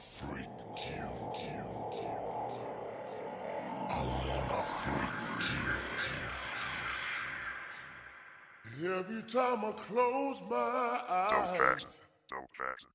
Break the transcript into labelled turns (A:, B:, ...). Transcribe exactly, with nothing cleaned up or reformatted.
A: freak you, you, you. I wanna freak you, you. Every time I close my eyes.
B: Don't fasten. Don't fasten.